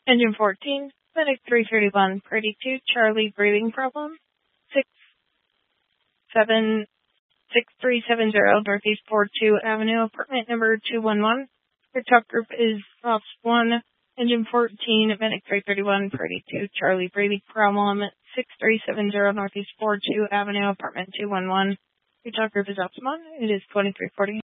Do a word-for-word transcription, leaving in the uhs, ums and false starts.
Engine fourteen, Medic three thirty-one, Party two, Charlie, breathing problem. six seven six three seven zero, Northeast four two Avenue, apartment number two one one. Your talk group is Ops one, Engine fourteen, Medic three thirty-one, Party two, Charlie, breathing problem. six three seven zero, Northeast four two Avenue, apartment two one one. Your talk group is Ops one. It is twenty-three forty.